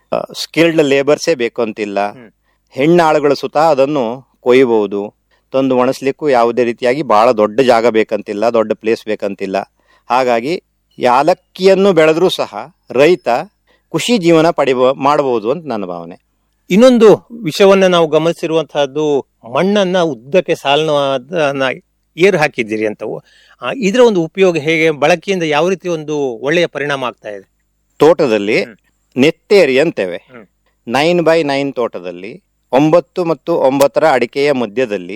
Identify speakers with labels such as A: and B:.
A: Skilled ಲೇಬರ್ಸೇ ಬೇಕು ಅಂತಿಲ್ಲ. ಹೆಣ್ಣಾಳುಗಳು ಸುತ ಅದನ್ನು ಕೊಯ್ಯಬಹುದು. ತಂದು ಒಣಸ್ಲಿಕ್ಕೂ ಯಾವುದೇ ರೀತಿಯಾಗಿ ಬಹಳ ದೊಡ್ಡ ಜಾಗ ಬೇಕಂತಿಲ್ಲ, ದೊಡ್ಡ ಪ್ಲೇಸ್ ಬೇಕಂತಿಲ್ಲ. ಹಾಗಾಗಿ ಯಾಲಕ್ಕಿಯನ್ನು ಬೆಳೆದ್ರೂ ಸಹ ರೈತ ಖುಷಿ ಜೀವನ ಮಾಡಬಹುದು ಅಂತ ನನ್ನ ಭಾವನೆ.
B: ಇನ್ನೊಂದು ವಿಷಯವನ್ನ ನಾವು ಗಮನಿಸಿರುವಂತಹದ್ದು, ಮಣ್ಣನ್ನ ಉದ್ದಕ್ಕೆ ಸಾಲನ್ನ ಏರು ಹಾಕಿದ್ದೀರಿ ಅಂತವು. ಇದರ ಒಂದು ಉಪಯೋಗ ಹೇಗೆ, ಬಳಕೆಯಿಂದ ಯಾವ ರೀತಿ ಒಂದು ಒಳ್ಳೆಯ ಪರಿಣಾಮ ಆಗ್ತಾ ಇದೆ?
A: ತೋಟದಲ್ಲಿ ನೆತ್ತೇರಿ ಅಂತೇವೆ. 9x9 ತೋಟದಲ್ಲಿ 9 ಮತ್ತು 9 ಅಡಿಕೆಯ ಮಧ್ಯದಲ್ಲಿ